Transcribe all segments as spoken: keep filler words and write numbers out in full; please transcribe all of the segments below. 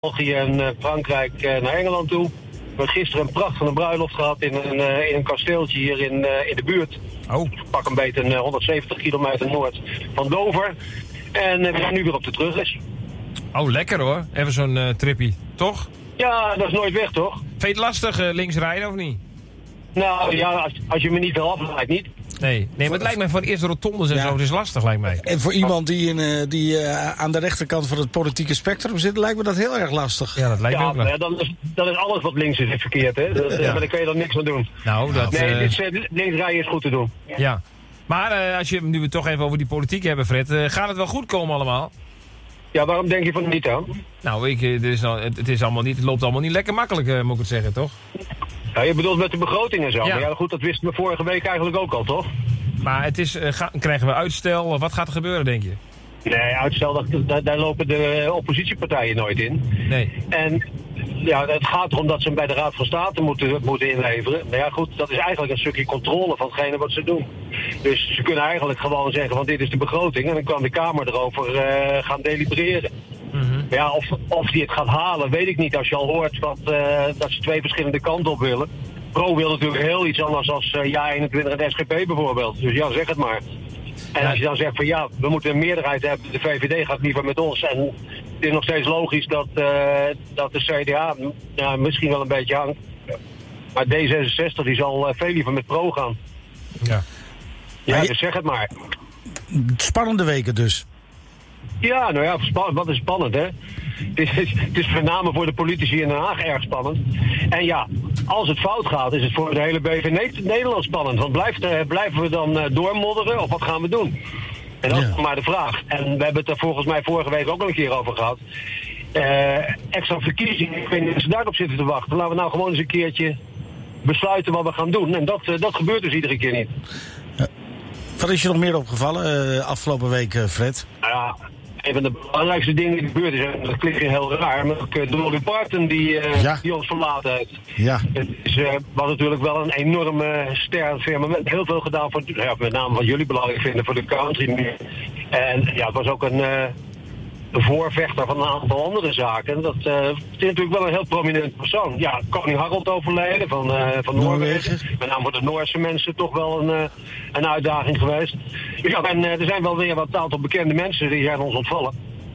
België en uh, Frankrijk uh, naar Engeland toe. We hebben gisteren een pracht van een bruiloft gehad in een, uh, in een kasteeltje hier in, uh, in de buurt. Oh. Pak een beetje een uh, honderdzeventig kilometer noord van Dover. En uh, we zijn nu weer op de terugreis. Oh, lekker hoor. Even zo'n uh, trippie, toch? Ja, dat is nooit weg, toch? Vind je het lastig uh, links rijden of niet? Nou ja, als, als je me niet wil afleidt, niet. Nee, nee, maar het lijkt mij voor eerst rotondes en Ja. zo, het is lastig lijkt mij. En voor iemand die, in, uh, die uh, aan de rechterkant van het politieke spectrum zit, lijkt me dat heel erg lastig. Ja, dat lijkt me Ja, ook wel. ja dan, is, dan is alles wat links is, is verkeerd, hè? Dat, Ja. Maar dan kun je dan niks aan doen. Nou, dat... Nee, uh, dit is, uh, links rijden is goed te doen. Ja. Maar uh, als je nu we het toch even over die politiek hebben, Fred, uh, gaat het wel goed komen allemaal? Ja, waarom denk je van niet aan? Nou, ik, uh, het, is, al- het, het, is allemaal niet, het loopt allemaal niet lekker makkelijk, uh, moet ik het zeggen, toch? Ja, je bedoelt met de begroting en zo. Ja. Maar ja, goed, dat wisten we vorige week eigenlijk ook al, toch? Maar het is, uh, ga, krijgen we uitstel? Wat gaat er gebeuren, denk je? Nee, uitstel, dat, daar, daar lopen de oppositiepartijen nooit in. Nee. En ja, het gaat erom dat ze hem bij de Raad van State moeten, moeten inleveren. Maar ja, goed, dat is eigenlijk een stukje controle van hetgene wat ze doen. Dus ze kunnen eigenlijk gewoon zeggen van dit is de begroting. En dan kan de Kamer erover uh, gaan delibereren. Mm-hmm. Maar ja, of, of die het gaat halen, weet ik niet. Als je al hoort wat, uh, dat ze twee verschillende kanten op willen. Pro wil natuurlijk heel iets anders als uh, Ja eenentwintig en de S G P bijvoorbeeld. Dus ja, zeg het maar. En als je dan zegt van ja, we moeten een meerderheid hebben, de V V D gaat liever met ons. En het is nog steeds logisch dat, uh, dat de C D A ja, misschien wel een beetje hangt. Maar D zesenzestig die zal uh, veel liever met Pro gaan. Ja. Ja, Maar je- dus zeg het maar. Spannende weken dus. Ja, nou ja, spa- wat is spannend, hè? Het is, het is met name voor de politici in Den Haag erg spannend. En ja, als het fout gaat, is het voor de hele B V Ne- Nederland spannend. Want blijft, uh, blijven we dan uh, doormodderen of wat gaan we doen? En dat Ja. is maar de vraag. En we hebben het er volgens mij vorige week ook al een keer over gehad. Uh, extra verkiezingen, ik weet niet of ze daarop zitten te wachten. Laten we nou gewoon eens een keertje besluiten wat we gaan doen. En dat, uh, dat gebeurt dus iedere keer niet. Wat is je nog meer opgevallen uh, afgelopen week, uh, Fred? Nou ja, een van de belangrijkste dingen die gebeurd is, en dat klinkt heel raar, maar ook uh, Dolly Parton die, uh, Ja. die ons verlaten heeft. Ja. Het is, uh, was natuurlijk wel een enorme ster firmament. Heel veel gedaan voor, ja, met name wat jullie belangrijk vinden voor de country. En ja, het was ook een, uh, een voorvechter van een aantal andere zaken. Dat uh, het is natuurlijk wel een heel prominent persoon. Ja, koning Harald overleden van, uh, van Noorwegen. Noorwegen. Met name voor de Noorse mensen toch wel een, uh, een uitdaging geweest. Ja, en uh, er zijn wel weer wat aantal bekende mensen die zijn ons ontvallen.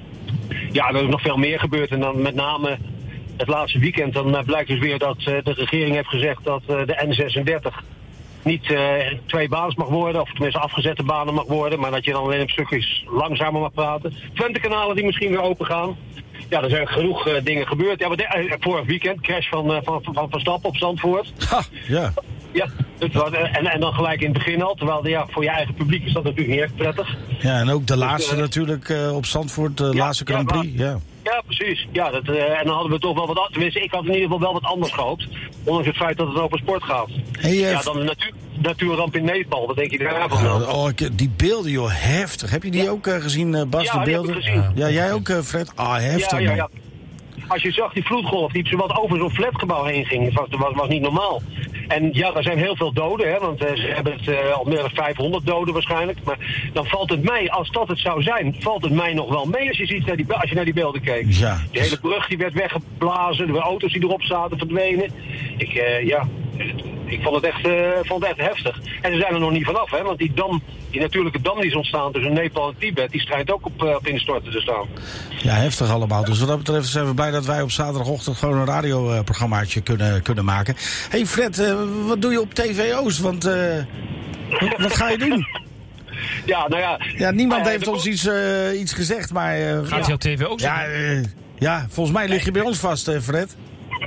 Ja, er is nog veel meer gebeurd. En dan met name het laatste weekend, dan uh, blijkt dus weer dat uh, de regering heeft gezegd dat uh, de N zesendertig niet uh, twee baans mag worden, of tenminste afgezette banen mag worden, maar dat je dan alleen op stukjes langzamer mag praten. Twente-kanalen die misschien weer open gaan. Ja, er zijn genoeg uh, dingen gebeurd. Ja, maar de, uh, vorig weekend, crash van, uh, van, van Verstappen op Zandvoort. Ha, ja. Ja, het was, uh, en, en dan gelijk in het begin al, terwijl ja, voor je eigen publiek is dat natuurlijk niet echt prettig. Ja, en ook de laatste uh, natuurlijk uh, op Zandvoort, de ja, laatste Grand ja, Prix. Ja. Ja, precies. Ja, dat, uh, en dan hadden we toch wel wat anders. Tenminste, ik had in ieder geval wel wat anders gehoopt. Ondanks het feit dat het over sport gaat. Hey, uh, Ja, dan de natuur, natuurramp in Nepal. Wat denk je daarvan dan? Oh, oh, ik- die beelden, joh, heftig. Heb je die Ja. ook uh, gezien, uh, Bas, Ja, de die heb beelden? ik gezien. Ja, jij ook, uh, Fred? Ah, heftig, Ja, ja, man. ja. Als je zag die vloedgolf die zowat over zo'n flatgebouw heen ging, was, was, was niet normaal. En ja, er zijn heel veel doden, hè, want uh, ze hebben het uh, al meer dan vijfhonderd doden waarschijnlijk. Maar dan valt het mij, als dat het zou zijn, valt het mij nog wel mee als je, ziet naar die, als je naar die beelden keek. Ja. Die hele brug die werd weggeblazen, de auto's die erop zaten verdwenen. Ik, uh, ja, ik vond het, echt, uh, vond het echt heftig. En ze zijn er nog niet vanaf, hè, want die dam, die natuurlijke dam die is ontstaan tussen Nepal en Tibet, die strijdt ook op, uh, op instorten te staan. Ja, heftig allemaal. Dus wat dat betreft zijn we blij dat wij op zaterdagochtend gewoon een radioprogrammaatje kunnen, kunnen maken. Hé hey Fred, uh, wat doe je op T V O's? Want uh, wat ga je doen? Ja, nou ja. Ja, niemand uh, heeft de- ons iets, uh, iets gezegd, maar... Uh, Gaat ja. hij op tv ook Ja, zeggen? uh, ja, volgens mij lig je bij ons vast, uh, Fred.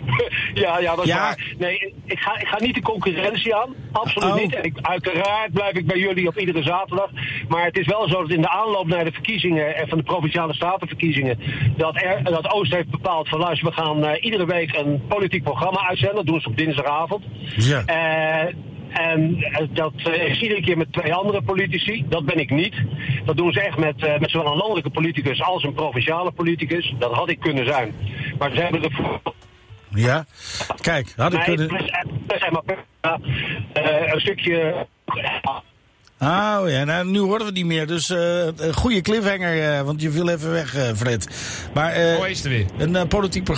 Ja, ja, dat is Ja. waar. Nee, ik ga, ik ga niet de concurrentie aan. Absoluut Oh. niet. En ik, uiteraard blijf ik bij jullie op iedere zaterdag. Maar het is wel zo dat in de aanloop naar de verkiezingen, en van de Provinciale Statenverkiezingen, dat, er, dat Oost heeft bepaald van luister, we gaan uh, iedere week een politiek programma uitzenden. Dat doen ze op dinsdagavond. Ja. Uh, En uh, dat uh, is iedere keer met twee andere politici. Dat ben ik niet. Dat doen ze echt met, uh, met zowel een landelijke politicus als een provinciale politicus. Dat had ik kunnen zijn. Maar ze hebben ervoor... Ja, kijk, had ik Nee, kunnen... plus, plus, maar, uh, een stukje Oh ja, nou, nu horen we niet meer. Dus uh, een goede cliffhanger, uh, want je viel even weg, uh, Fred. Maar, uh, Hoe is het weer? Een uh, politiek programma.